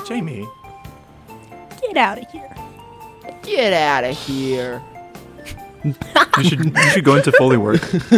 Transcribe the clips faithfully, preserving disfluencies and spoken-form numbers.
Jamie. Get out of here. Get out of here. You should you should go into Foley work.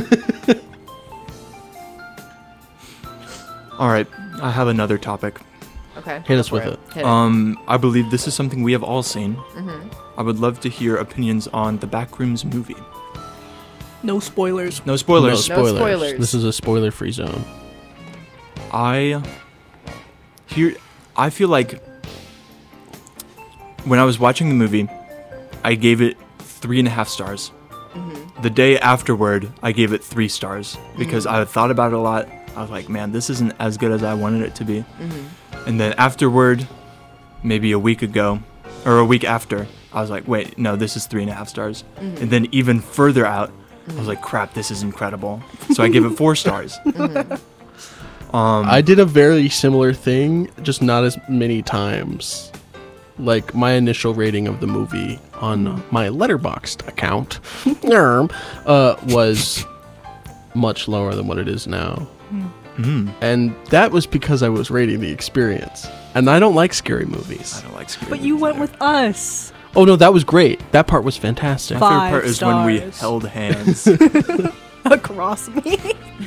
All right, I have another topic. Okay. Hit us with it. Hit it. Um, I believe this is something we have all seen. Mm-hmm. I would love to hear opinions on the Backrooms movie. No spoilers. No spoilers. No spoilers. spoilers. This is a spoiler-free zone. I here I feel like when I was watching the movie, I gave it three and a half stars. Mm-hmm. The day afterward, I gave it three stars because Mm-hmm. I had thought about it a lot. I was like, man, this isn't as good as I wanted it to be. Mm-hmm. And then afterward, maybe a week ago, or a week after, I was like, wait, no, this is three and a half stars. Mm-hmm. And then even further out, I was like, crap, this is incredible. So I give it four stars. Mm-hmm. Um, I did a very similar thing, just not as many times. Like, my initial rating of the movie on my Letterboxd account uh, was much lower than what it is now. mm, And that was because I was rating the experience. And I don't like scary movies. I don't like scary But you movies went either. with us. Oh, no, that was great. That part was fantastic. My favorite Five part is when we stars. held hands. Across me.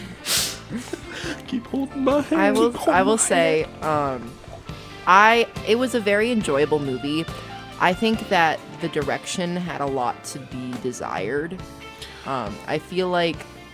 Keep holding my hand. I will. Keep I holding will my say, um, I. It was a very enjoyable movie. I think that the direction had a lot to be desired. Um, I feel like,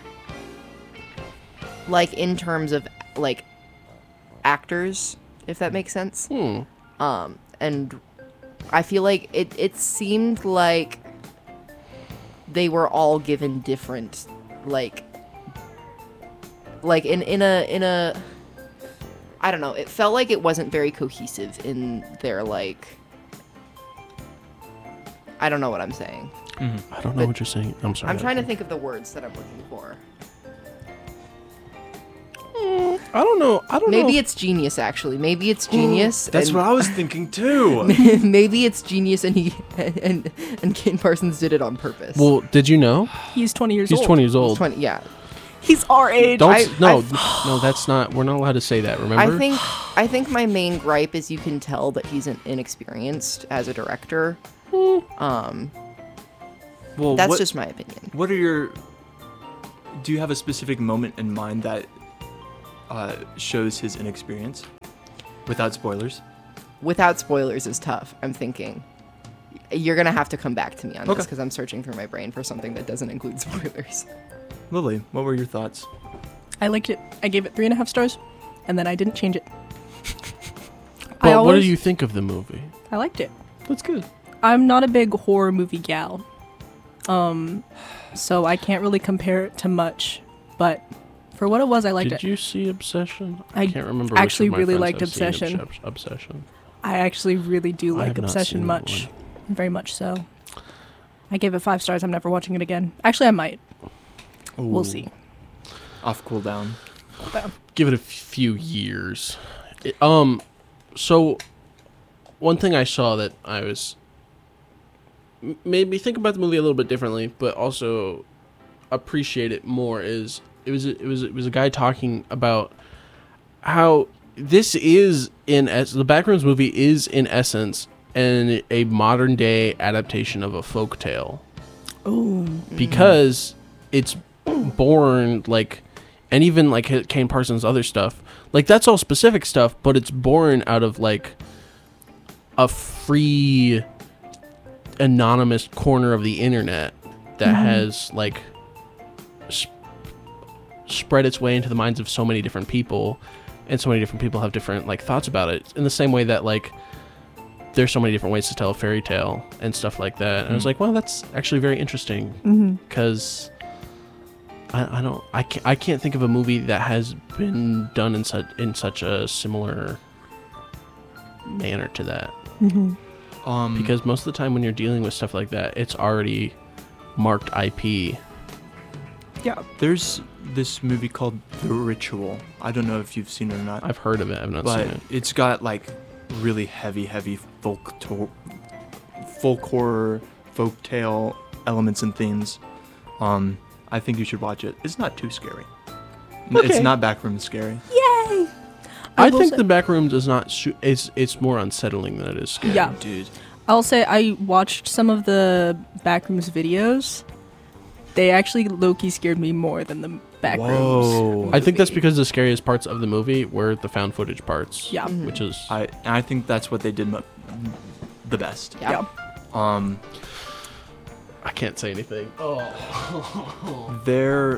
like in terms of like actors, if that makes sense. Hmm. Um, and I feel like it. It seemed like they were all given different, like, like in in a in a. I don't know. It felt like it wasn't very cohesive in their like. I don't know what I'm saying. Mhm. I don't know But what you're saying. I'm sorry. I'm trying to think of the words that I'm looking for. I don't know. I don't know. Maybe it's genius, actually. Maybe it's genius. That's and what I was thinking too. maybe it's genius, and he and and Kane Parsons did it on purpose. Well, did you know? He's twenty years He's old. twenty years He's old. twenty. Yeah, He's our age. Don't. I- no, I- no, that's not. We're not allowed to say that. Remember? I think I think my main gripe is you can tell that he's an inexperienced as a director. Um, Well, that's what, just my opinion. what are your? Do you have a specific moment in mind that uh, shows his inexperience, without spoilers? Without spoilers is tough. I'm thinking. You're gonna have to come back to me on this Okay. because I'm searching through my brain for something that doesn't include spoilers. Lily, what were your thoughts? I liked it. I gave it three and a half stars, and then I didn't change it. But I what do always- you think of the movie? I liked it. That's good. I'm not a big horror movie gal. Um, so I can't really compare it to much, but for what it was, I liked Did it. you see Obsession? I can't remember. actually which of my really friends liked have seen Obsession. Obs- Obsession. I actually really do I like have not Obsession seen that much. Very much so. I gave it five stars. I'm never watching it again. Actually, I might. We'll Ooh. see. Off cooldown. But Give it a few years. It- um, so one thing I saw that I was m- made me think about the movie a little bit differently, but also appreciate it more. Is it was a, it was it was a guy talking about how this is in es- the Backrooms movie is in essence an a modern day adaptation of a folktale. oh, Because it's born like, and even like Kane Parsons' other stuff, like that's all specific stuff, but it's born out of like a free anonymous corner of the internet that has like sp- spread its way into the minds of so many different people, and so many different people have different like thoughts about it, in the same way that like there's so many different ways to tell a fairy tale and stuff like that. And I was like, well, that's actually very interesting, because I, I don't I can't, I can't think of a movie that has been done in such in such a similar manner to that. Um, Because most of the time when you're dealing with stuff like that, it's already marked I P. yeah. there's this movie called The Ritual. I don't know if you've seen it or not, I've heard of it. I've not but seen it. it's got like really heavy, heavy folk to- folk horror, folk tale elements and themes. Um, I think you should watch it. It's not too scary. N- It's Okay. not backroom scary. Yay! I, will think say- the back rooms is not. Su- it's it's more unsettling than it is scary. Yeah. Dude. I'll say I watched some of the backrooms videos. They actually low-key scared me more than the backrooms. Whoa. I think that's movie. because the scariest parts of the movie were the found footage parts. Yeah. Mhm. Which is I and I think that's what they did mo- the best. Yeah. Yeah. Um, I can't say anything. Oh. there.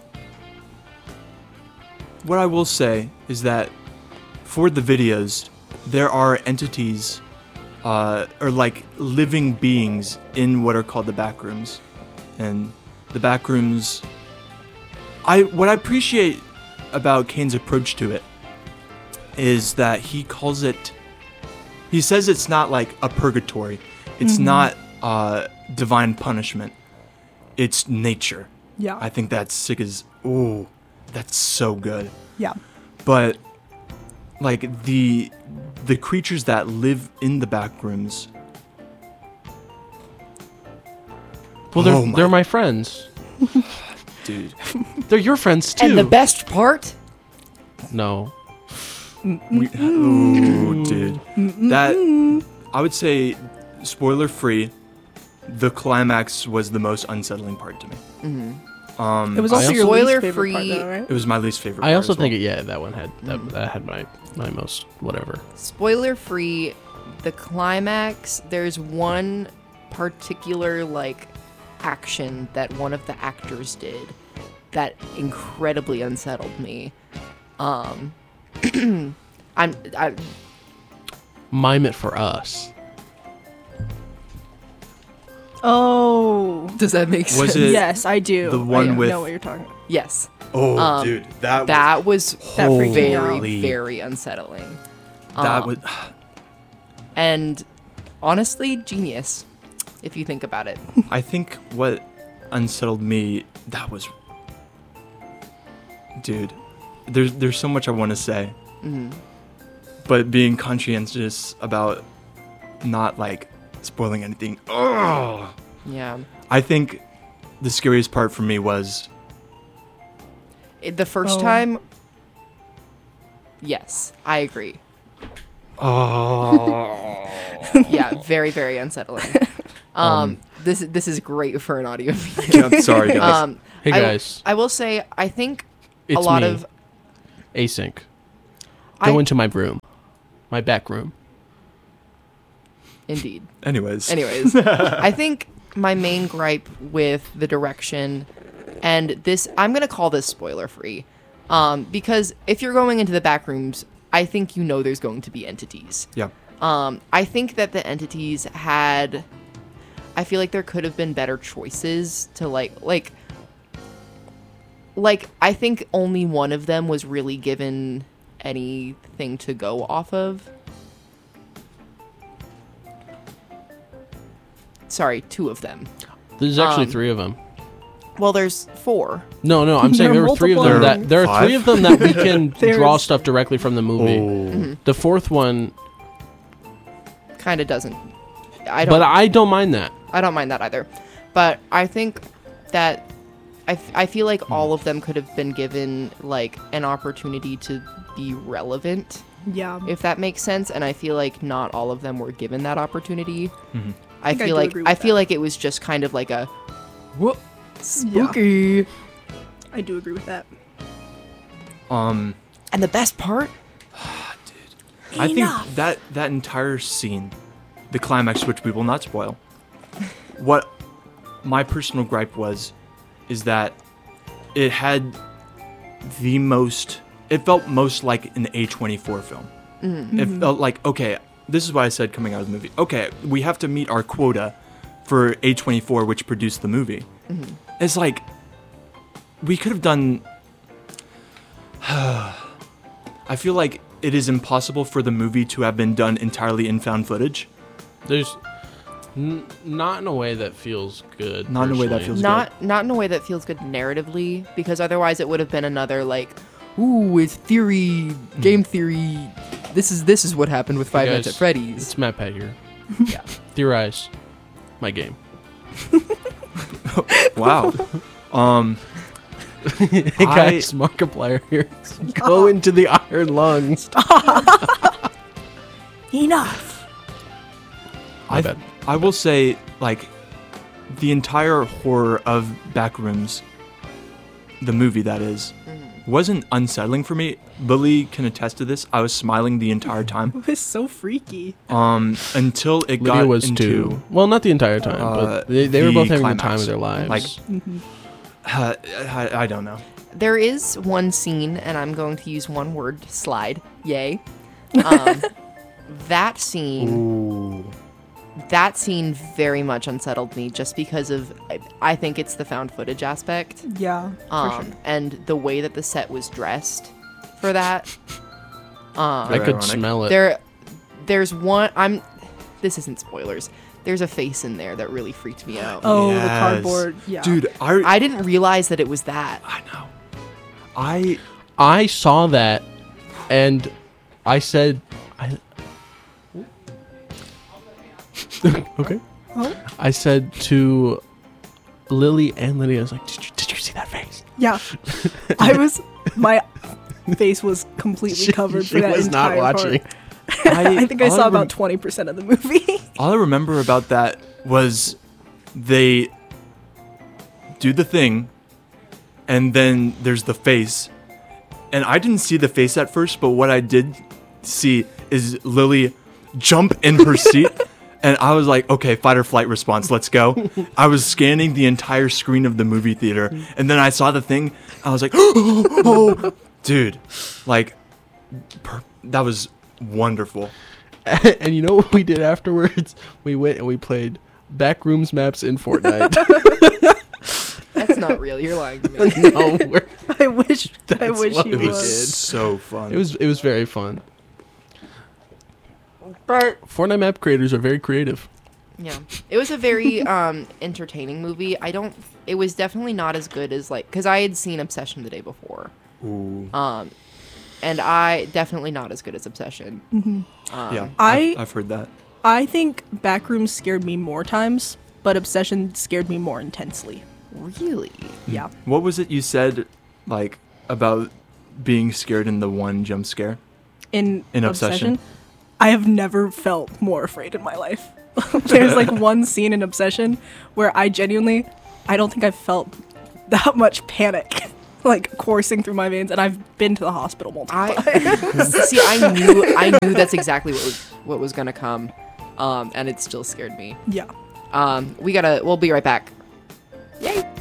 What I will say is that for the videos, there are entities, uh, or like living beings in what are called the backrooms, and the backrooms. I what I appreciate about Kane's approach to it is that he calls it. He says it's not like a purgatory. It's Mhm. not uh, divine punishment. It's nature. Yeah. I think that's sick as. Ooh, that's so good. yeah. But like the the creatures that live in the back rooms. Well, they're Oh my- they're my friends. Dude. They're your friends too. And the best part, no. We, ooh, dude. That I would say, spoiler free. The climax was the most unsettling part to me. mhm. Um, It was I also also- your least Spoiler favorite part, free- though, right? It was my least favorite. I part also as well. think it, yeah, that one had that, Mm. that had my my most whatever. spoiler free, the climax, there's one particular like action that one of the actors did that incredibly unsettled me. Um I'm I Mime it for us. Oh. does that make sense? Was it Yes, I do. the one I with- know what you're talking about. Yes. Oh, Um, dude, that That was That freaked me very out. Holy. very unsettling. that Um, was. and honestly genius if you think about it. I think what unsettled me. That was. Dude, there's there's so much I want to say, Mhm. but being conscientious about not like spoiling anything. Oh. Yeah. I think the scariest part for me was It- the first Oh. time, yes, I agree. oh Yeah, very, very unsettling. Um, this this is great for an audio medium. yeah, sorry guys. Um, Hey I- guys, I will say, I think it's a lot me, of Async. I, Go into my room, my back room. indeed. Anyways, Anyways, I think my main gripe with the direction, and this, I'm gonna call this spoiler free, um, because if you're going into the back rooms, I think you know there's going to be entities. yeah, Um, I think that the entities had. I feel like there could have been better choices to like like. Like I think only one of them was really given anything to go off of. Sorry, two of them. There's actually Um, three of them. Well, there's four. No, no, I'm saying There there are were three of multiple. them that there are Five? three of them that we can There's- draw stuff directly from the movie. oh, The fourth one, Kind of doesn't. I don't. but I don't mind that. I don't mind that either. But I think that I, f- I feel like all of them could have been given like an opportunity to be relevant, Yeah. if that makes sense. And I feel like not all of them were given that opportunity. Mhm. I think I feel do like agree with I feel that. like it was just kind of like a whoop Yeah. spooky. I do agree with that. um, And the best part, I think that that entire scene, the climax, which we will not spoil, what my personal gripe was, is that it had the most. It felt most like an A twenty-four film. It felt like, okay, this is what I said coming out of the movie. Okay, we have to meet our quota for A twenty-four, which produced the movie. It's like we could have done. I feel like it is impossible for the movie to have been done entirely in found footage. There's n- not in a way that feels good. Not in a way that personally. feels- not not in a way that feels good narratively, because otherwise it would have been another like, ooh, it's theory, game theory. This is this is what happened with Five Hey Nights guys, at Freddy's. It's Matt Pat here. Yeah. Theorize my game. Wow. um, Hey I- guys, Markiplier here. Go into the iron lungs. Enough. My I, bad. I will say, like, the entire horror of Backrooms, the movie that is, wasn't unsettling for me. Lily can attest to this. I was smiling the entire time. It was so freaky. Um, until it Lydia got was into too. Well, not the entire time, uh, but they, they were the both having the climax. time of their lives. Like, uh, I, I don't know. There is one scene, and I'm going to use one word: slide. Yay. Um, that scene. Ooh. That scene very much unsettled me, just because of I, I think it's the found footage aspect. Yeah, Um, and the way that the set was dressed for that. Um, I Very could ironic. smell it. there, there's one. I'm. This isn't spoilers. There's a face in there that really freaked me out. Oh, Yes. the cardboard. Yeah. Dude, I, I didn't realize that it was that. I know. I I saw that, and I said, I, okay. Oh? I said to Lily and Lydia, I was like, did you, did you see that face? Yeah. I was. My face was completely covered she for that was not entire part. watching. I think I all saw rem- about twenty percent of the movie. all I remember about that was they do the thing, and then there's the face, and I didn't see the face at first, but what I did see is Lily jump in her seat. And I was like, okay, fight or flight response, let's go. I was scanning the entire screen of the movie theater, and then I saw the thing. I was like, oh, dude, like, per- that was wonderful. And you know what we did afterwards? We went and we played Backrooms maps in Fortnite. That's not real. You're lying to me. No, we're- I wish. I That's wish what you we It was was. did. so fun. it was it was very fun. But Fortnite map creators are very creative. yeah, it was a very um entertaining movie. I don't. It was definitely not as good as like because I had seen Obsession the day before. Ooh. Um, and I definitely not as good as Obsession. Um, Yeah, I- I've, I've heard that. I think Backrooms scared me more times, but Obsession scared me more intensely. Really? Yeah. What was it you said, like, about being scared in the one jump scare? In, In Obsession? I have never felt more afraid in my life. There's like one scene in Obsession where I genuinely, I don't think I've felt that much panic like coursing through my veins, and I've been to the hospital multiple I times. see. I knew. I knew that's exactly what was what was gonna come, um, and it still scared me. Yeah. Um, we gotta. We'll be right back. Yay.